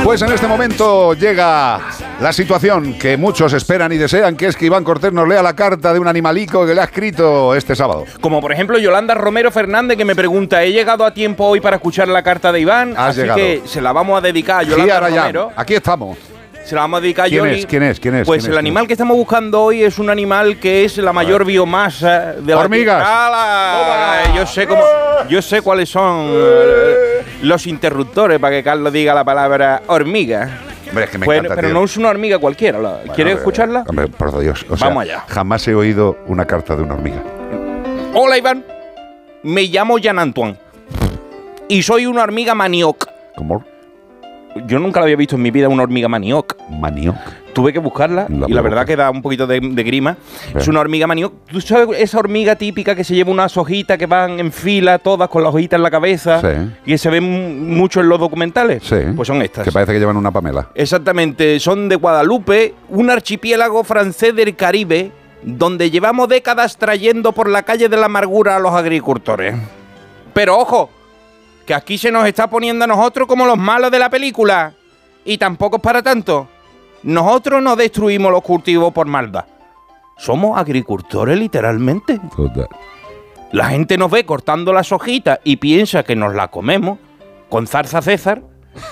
Pues en este momento llega la situación que muchos esperan y desean, que es que Iván Cortés nos lea la carta de un animalico que le ha escrito este sábado. Como por ejemplo Yolanda Romero Fernández, que me pregunta: ¿he llegado a tiempo hoy para escuchar la carta de Iván? Así que se la vamos a dedicar a Yolanda Romero. Aquí estamos. Se la vamos a dedicar a Yoli. ¿Quién es? Pues el animal que estamos buscando hoy es un animal que es la mayor biomasa de la hormigas. Yo sé cuáles son los interruptores para que Carlos diga la palabra hormiga. Hombre, es que me encanta, pero tío. no es una hormiga cualquiera. ¿Quieres escucharla? Hombre, por Dios. O sea, vamos allá. Jamás he oído una carta de una hormiga. Hola, Iván. Me llamo Jean Antoine y soy una hormiga manioc. ¿Cómo? Yo nunca la había visto en mi vida, una hormiga manioc. ¿Manioc? Tuve que buscarla y la verdad que da un poquito de grima. Es una hormiga manioc. ¿Tú sabes esa hormiga típica que se lleva unas hojitas que van en fila todas con las hojitas en la cabeza? Sí. Y que se ven mucho en los documentales. Sí. Pues son estas. Que parece que llevan una Pamela. Exactamente. Son de Guadalupe, un archipiélago francés del Caribe, donde llevamos décadas trayendo por la calle de la amargura a los agricultores. Pero ojo, que aquí se nos está poniendo a nosotros como los malos de la película. Y tampoco es para tanto. Nosotros no destruimos los cultivos por maldad. Somos agricultores literalmente. Total. La gente nos ve cortando las hojitas y piensa que nos la comemos con zarza César.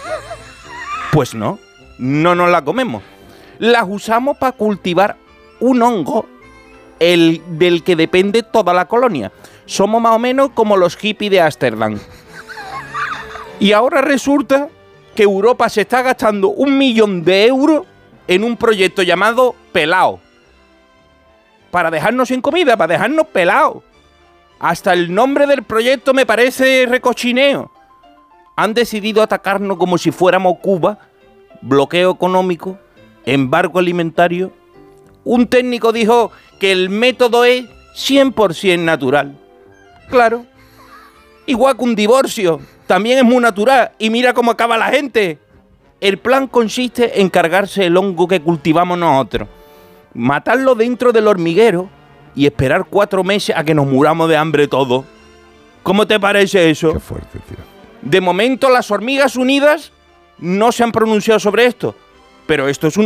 Pues no nos la comemos. Las usamos para cultivar un hongo del que depende toda la colonia. Somos más o menos como los hippies de Ámsterdam. Y ahora resulta que Europa se está gastando 1 millón de euros en un proyecto llamado Pelao. Para dejarnos sin comida, para dejarnos pelados. Hasta el nombre del proyecto me parece recochineo. Han decidido atacarnos como si fuéramos Cuba, bloqueo económico, embargo alimentario. Un técnico dijo que el método es 100% natural. Claro. Igual que un divorcio, también es muy natural. Y mira cómo acaba la gente. El plan consiste en cargarse el hongo que cultivamos nosotros, matarlo dentro del hormiguero y esperar 4 meses a que nos muramos de hambre todos. ¿Cómo te parece eso? Qué fuerte, tío. De momento las hormigas unidas no se han pronunciado sobre esto, pero esto es una